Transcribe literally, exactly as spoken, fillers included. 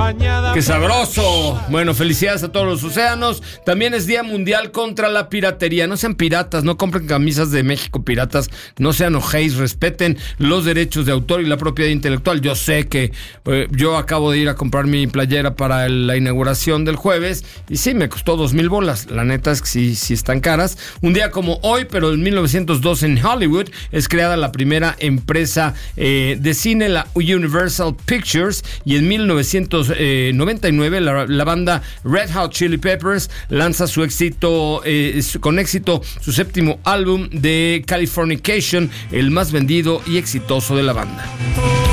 acompañada. ¡Qué sabroso! Bueno, felicidades a todos los océanos. También es Día Mundial contra la Piratería. No sean piratas, no compren camisas de México piratas, no sean ojéis, respeten los derechos de autor y la propiedad intelectual. Yo sé que eh, yo acabo de ir a comprar mi playera para el, la inauguración del jueves y sí, me costó dos mil bolas. La neta es que sí, sí están caras. Un día como hoy, pero en mil novecientos dos en Hollywood, es creada la primera empresa eh, de cine, la Universal Pictures, y en mil novecientos noventa y nueve la, la banda Red Hot Chili Peppers lanza su éxito, eh, con éxito su séptimo álbum de Californication, el más vendido y exitoso de la banda.